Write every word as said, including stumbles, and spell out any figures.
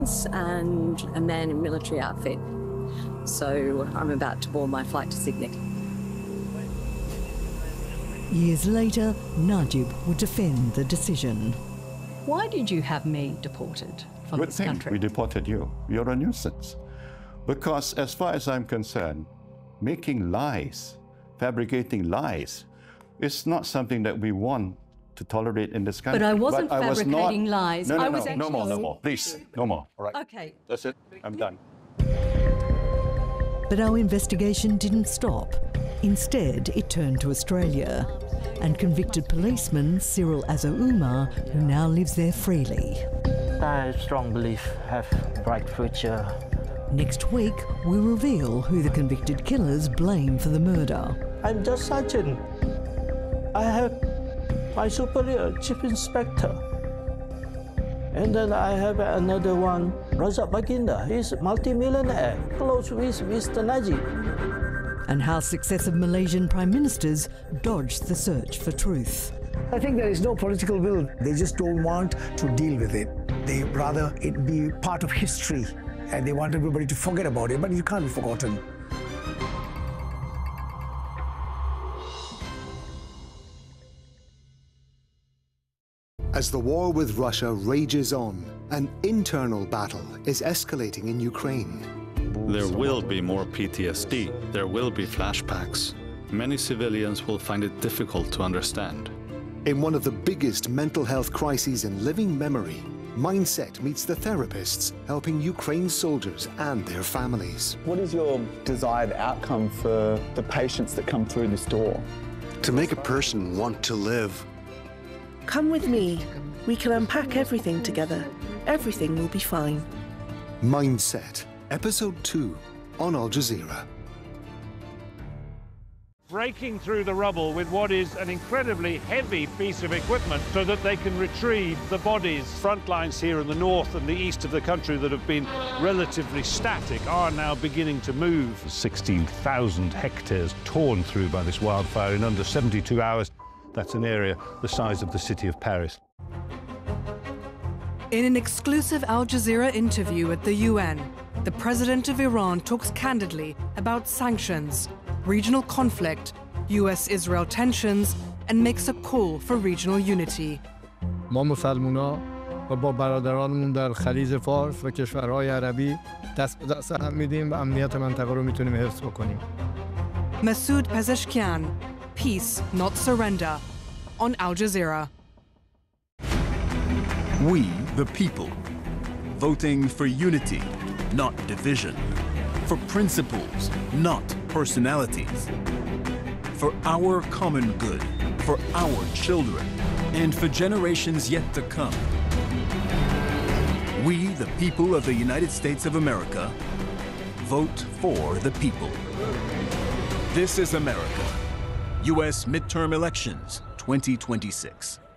and a man in military outfit. So I'm about to board my flight to Sydney. Years later, Najib would defend the decision. Why did you have me deported from Good this thing country? we deported you. You're a nuisance. Because as far as I'm concerned, making lies, fabricating lies, is not something that we want to tolerate in this country. But I wasn't but fabricating I was not, lies. No, no, I no, was no actually... more, no more. Please, no more. All right. Okay. That's it. I'm done. But our investigation didn't stop. Instead, it turned to Australia and convicted policeman Cyril Azza-Umar, who now lives there freely. I strong belief have bright future. Next week, we'll reveal who the convicted killers blame for the murder. I'm just sergeant. I have my superior, chief inspector. And then I have another one, Rajat Baginda. He's a multi-millionaire, close with Mister Najib. And how successive Malaysian prime ministers dodged the search for truth. I think there is no political will. They just don't want to deal with it. They rather it be part of history, and they want everybody to forget about it, but you can't be forgotten. As the war with Russia rages on, an internal battle is escalating in Ukraine. There will be more P T S D. There will be flashbacks. Many civilians will find it difficult to understand. In one of the biggest mental health crises in living memory, Mindset meets the therapists helping Ukraine soldiers and their families. What is your desired outcome for the patients that come through this door? To make a person want to live. Come with me. We can unpack everything together. Everything will be fine. Mindset, Episode two, on Al Jazeera. Breaking through the rubble with what is an incredibly heavy piece of equipment so that they can retrieve the bodies. Front lines here in the north and the east of the country that have been relatively static are now beginning to move. sixteen thousand hectares torn through by this wildfire in under seventy-two hours. That's an area the size of the city of Paris. In an exclusive Al Jazeera interview at the U N, the president of Iran talks candidly about sanctions, regional conflict, U S Israel tensions, and makes a call for regional unity. ما مسلمونا و با برادرانمون در خلیج فارس و کشورهای عربی دست به دست هم میدیم و امنیت منطقه رو میتونیم حفظ بکنیم. Masoud Pezeshkian, Peace, Not Surrender, on Al Jazeera. We, the people, voting for unity, not division, for principles, not personalities, for our common good, for our children, and for generations yet to come. We, the people of the United States of America, vote for the people. This is America. U S midterm elections twenty twenty-six.